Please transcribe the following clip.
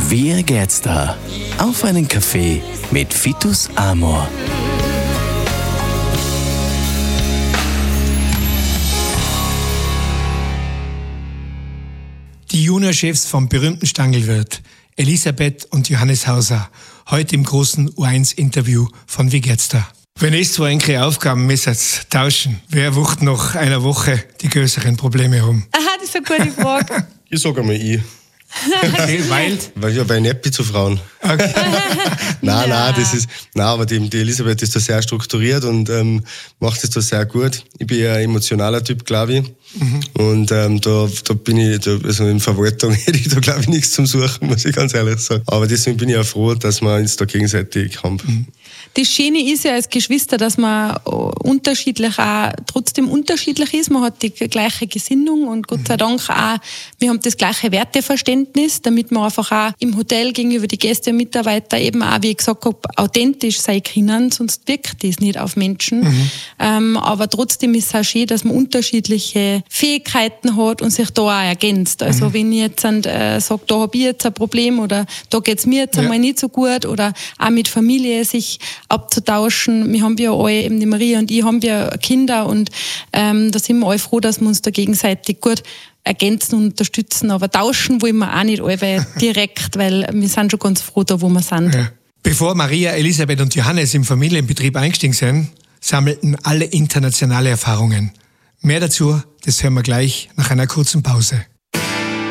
Wie geht's da? Auf einen Kaffee mit Vitus Amor. Die Juniorchefs vom berühmten Stangelwirt, Elisabeth und Johannes Hauser, heute im großen U1-Interview von Wie geht's da? Wenn es zwei enkele Aufgaben müssen tauschen, wer wucht nach einer Woche die größeren Probleme um? Aha, das ist eine gute Frage. Ich sage einmal ich. Weil? Weil ich habe nicht zu Frauen. Okay. Nein, aber die Elisabeth ist da sehr strukturiert und macht es da sehr gut. Ich bin ja ein emotionaler Typ, glaube ich. Und da bin ich, also in Verwaltung hätte ich da, glaube ich, nichts zum Suchen, muss ich ganz ehrlich sagen. Aber deswegen bin ich auch froh, dass wir uns da gegenseitig haben. Das Schöne ist ja als Geschwister, dass man trotzdem unterschiedlich ist. Man hat die gleiche Gesinnung und Gott sei Dank auch, wir haben das gleiche Werteverständnis, damit wir einfach auch im Hotel gegenüber die Gäste und Mitarbeiter eben auch, wie ich gesagt habe, authentisch sein können, sonst wirkt das nicht auf Menschen. Aber trotzdem ist es auch schön, dass man unterschiedliche Fähigkeiten hat und sich da auch ergänzt. Also wenn ich jetzt sage, da habe ich jetzt ein Problem oder da geht es mir jetzt einmal nicht so gut oder auch mit Familie sich abzutauschen. Wir haben ja alle, eben die Maria und ich, haben ja Kinder und da sind wir alle froh, dass wir uns da gegenseitig gut ergänzen und unterstützen. Aber tauschen wollen wir auch nicht alle direkt, weil wir sind schon ganz froh da, wo wir sind. Ja. Bevor Maria, Elisabeth und Johannes im Familienbetrieb eingestiegen sind, sammelten alle internationale Erfahrungen. Mehr dazu, das hören wir gleich nach einer kurzen Pause.